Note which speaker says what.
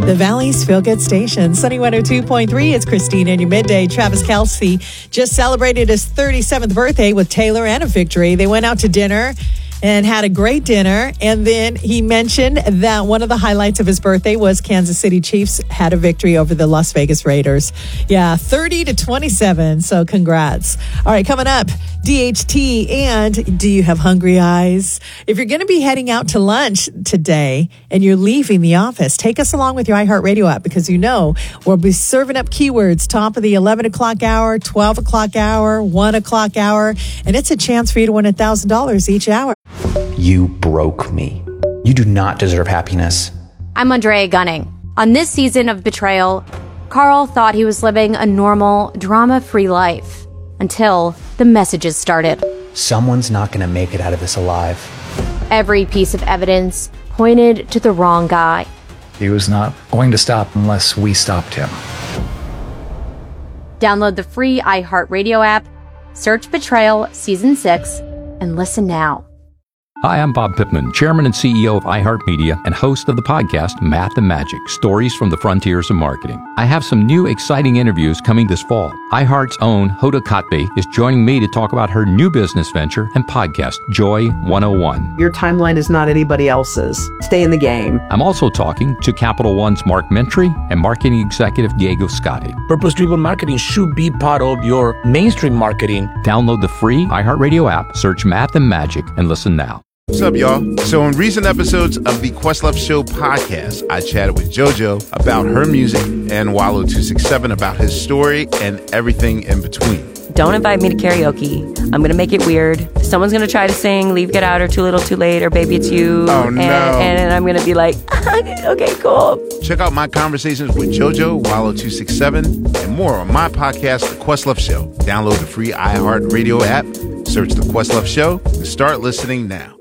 Speaker 1: The Valley's Feel Good Station. Sunny 102.3. It's Christine in your midday. Travis Kelce just celebrated his 37th birthday with Taylor and a victory. They went out to dinner and had a great dinner. And then he mentioned that one of the highlights of his birthday was Kansas City Chiefs had a victory over the Las Vegas Raiders. Yeah, 30-27. So congrats. All right, coming up, DHT and do you have hungry eyes? If you're going to be heading out to lunch today and you're leaving the office, take us along with your iHeartRadio app because we'll be serving up keywords top of the 11 o'clock hour, 12 o'clock hour, 1 o'clock hour, and it's a chance for you to win $1,000 each hour.
Speaker 2: You broke me. You do not deserve happiness.
Speaker 3: I'm Andrea Gunning. On this season of Betrayal, Carl thought he was living a normal, drama-free life until the messages started.
Speaker 2: Someone's not going to make it out of this alive.
Speaker 3: Every piece of evidence pointed to the wrong guy.
Speaker 4: He was not going to stop unless we stopped him.
Speaker 3: Download the free iHeartRadio app, search Betrayal Season 6, and listen now.
Speaker 5: Hi, I'm Bob Pittman, Chairman and CEO of iHeartMedia and host of the podcast Math and Magic, Stories from the Frontiers of Marketing. I have some new exciting interviews coming this fall. iHeart's own Hoda Kotb is joining me to talk about her new business venture and podcast, Joy 101.
Speaker 6: Your timeline is not anybody else's. Stay in the game.
Speaker 5: I'm also talking to Capital One's Mark Mentry and marketing executive Diego Scotti.
Speaker 7: Purpose-driven marketing should be part of your mainstream marketing.
Speaker 5: Download the free iHeartRadio app, search Math and Magic, and listen now.
Speaker 8: What's up, y'all? So in recent episodes of the Questlove Show podcast, I chatted with JoJo about her music and Wallo267 about his story and everything in between.
Speaker 9: Don't invite me to karaoke. I'm going to make it weird. Someone's going to try to sing Leave, Get Out, or Too Little, Too Late, or Baby It's You.
Speaker 8: Oh, no.
Speaker 9: And I'm going to be like, okay, cool.
Speaker 8: Check out my conversations with JoJo, Wallo267, and more on my podcast, The Questlove Show. Download the free iHeartRadio app, search The Questlove Show, and start listening now.